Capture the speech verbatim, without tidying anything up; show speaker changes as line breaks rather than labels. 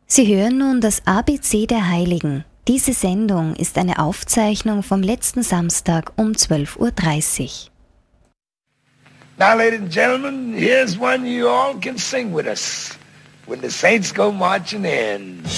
Sie hören nun das A B C der Heiligen. Diese Sendung ist eine Aufzeichnung vom letzten Samstag um zwölf Uhr dreißig.
Now, ladies and gentlemen, here's one you all can sing with us when the saints go marching in.